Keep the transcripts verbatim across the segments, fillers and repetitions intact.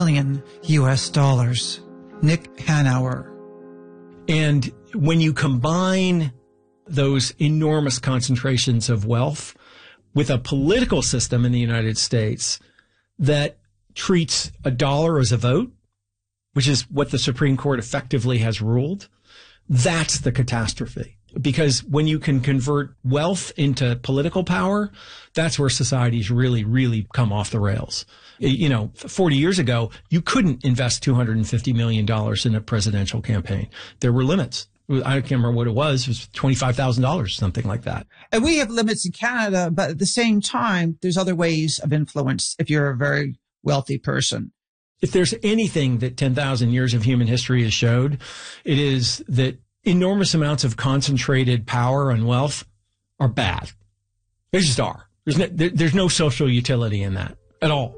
million U S dollars. Nick Hanauer. And when you combine those enormous concentrations of wealth with a political system in the United States that treats a dollar as a vote, which is what the Supreme Court effectively has ruled, that's the catastrophe. Because when you can convert wealth into political power, that's where societies really, really come off the rails. You know, forty years ago, you couldn't invest two hundred fifty million dollars in a presidential campaign. There were limits. I can't remember what it was. It was twenty-five thousand dollars, something like that. And we have limits in Canada, but at the same time, there's other ways of influence if you're a very wealthy person. If there's anything that ten thousand years of human history has showed, it is that enormous amounts of concentrated power and wealth are bad. They just are. There's no, there, there's no social utility in that at all.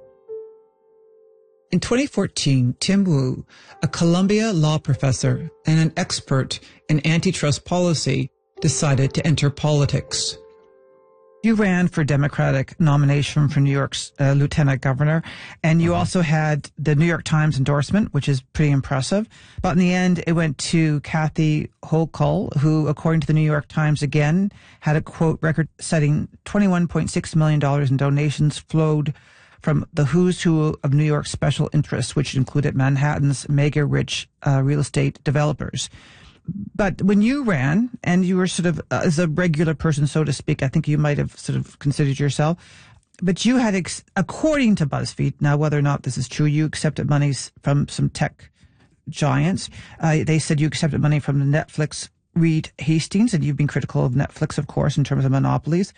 In twenty fourteen, Tim Wu, a Columbia law professor and an expert in antitrust policy, decided to enter politics. You ran for Democratic nomination for New York's uh, lieutenant governor, and you uh-huh. also had the New York Times endorsement, which is pretty impressive. But in the end, it went to Kathy Hochul, who, according to the New York Times again, had a, quote, record-setting twenty-one point six million dollars in donations flowed from the who's who of New York special interests, which included Manhattan's mega-rich uh, real estate developers. But when you ran, and you were sort of, uh, as a regular person, so to speak, I think you might have sort of considered yourself, but you had, ex- according to BuzzFeed, now whether or not this is true, you accepted monies from some tech giants. Uh, they said you accepted money from the Netflix Reed Hastings, and you've been critical of Netflix, of course, in terms of monopolies.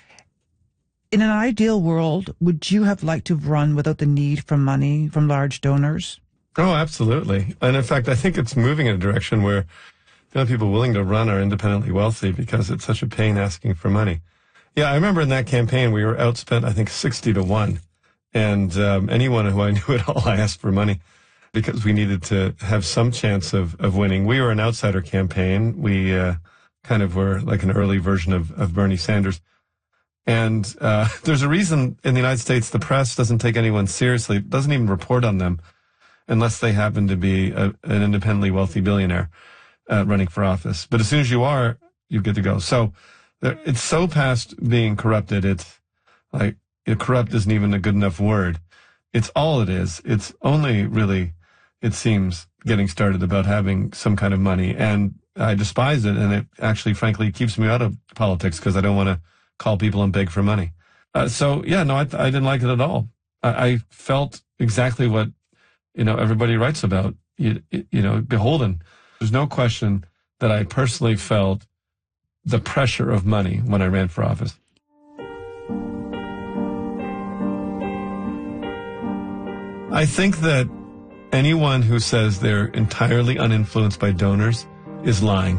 In an ideal world, would you have liked to have run without the need for money from large donors? Oh, absolutely. And in fact, I think it's moving in a direction where the only people willing to run are independently wealthy because it's such a pain asking for money. Yeah, I remember in that campaign, we were outspent, I think, sixty to one. And um, anyone who I knew at all, I asked for money because we needed to have some chance of, of winning. We were an outsider campaign. We uh, kind of were like an early version of, of Bernie Sanders. And uh, there's a reason in the United States the press doesn't take anyone seriously, doesn't even report on them unless they happen to be a, an independently wealthy billionaire uh, running for office. But as soon as you are, you get to go. So there, it's so past being corrupted. It's like you know, corrupt isn't even a good enough word. It's all it is. It's only really, it seems, getting started about having some kind of money. And I despise it. And it actually, frankly, keeps me out of politics because I don't want to call people and beg for money. Uh, so, yeah, no, I, I didn't like it at all. I, I felt exactly what, you know, everybody writes about, you, you know, beholden. There's no question that I personally felt the pressure of money when I ran for office. I think that anyone who says they're entirely uninfluenced by donors is lying.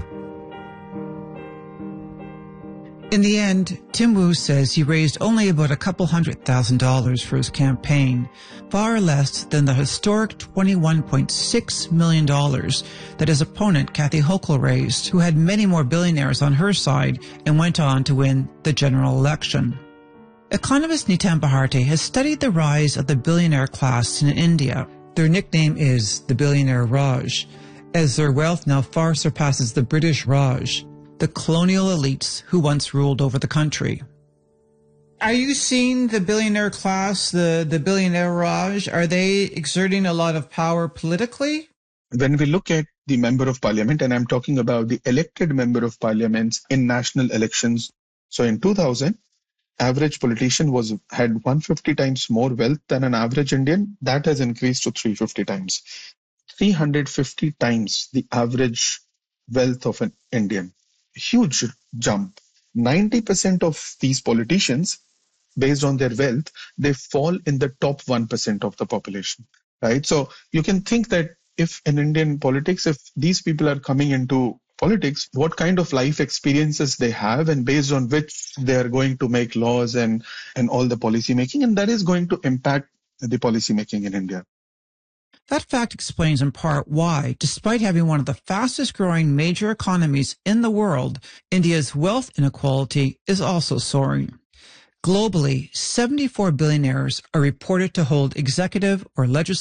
In the end, Tim Wu says he raised only about a couple hundred thousand dollars for his campaign, far less than the historic twenty-one point six million dollars that his opponent, Kathy Hochul, raised, who had many more billionaires on her side and went on to win the general election. Economist Nitin Bharti has studied the rise of the billionaire class in India. Their nickname is the Billionaire Raj, as their wealth now far surpasses the British Raj, the colonial elites who once ruled over the country. Are you seeing the billionaire class, the, the billionaire Raj, are they exerting a lot of power politically? When we look at the member of parliament, and I'm talking about the elected member of parliaments in national elections. So in two thousand, average politician was had one hundred fifty times more wealth than an average Indian. That has increased to three hundred fifty times. three hundred fifty times the average wealth of an Indian. Huge jump. ninety percent of these politicians, based on their wealth, they fall in the top one percent of the population, right? So you can think that if in Indian politics, if these people are coming into politics, what kind of life experiences they have and based on which they are going to make laws and, and all the policy making, and that is going to impact the policy making in India. That fact explains in part why, despite having one of the fastest growing major economies in the world, India's wealth inequality is also soaring. Globally, seventy-four billionaires are reported to hold executive or legislative